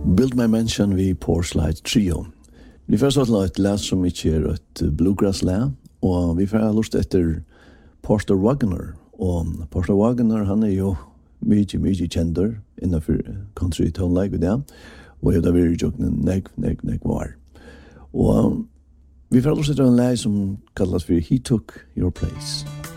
Build My Mansion vi Porslide Trio. Vi får så til et læs som ikke et bluegrass-læ, og vi får lyst etter Porter Wagoner. Og Porter Wagoner, han jo mye kjender innenfor country tonelike og det, og jeg har vært jo nek var. Og vi får lyst etter en læ som kalles for He Took Your Place.